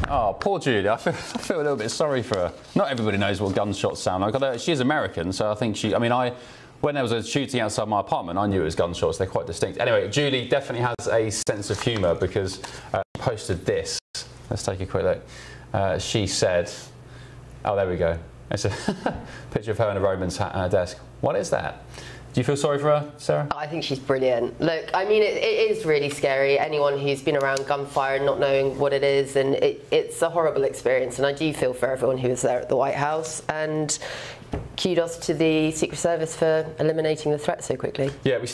Oh, poor Julie. I feel a little bit sorry for her. Not everybody knows what gunshots sound like. Although she's American, so I think she. I mean, when there was a shooting outside my apartment, I knew it was gunshots. They're quite distinct. Anyway, Julie definitely has a sense of humour because she posted this. Let's take a quick look. She said, "Oh, there we go. It's a picture of her in a Roman's hat on her desk. What is that?" Do you feel sorry for her, Sarah? I think she's brilliant. Look, I mean, it is really scary. Anyone who's been around gunfire and not knowing what it is, and it's a horrible experience. And I do feel for everyone who was there at the White House. And kudos to the Secret Service for eliminating the threat so quickly. Yeah, we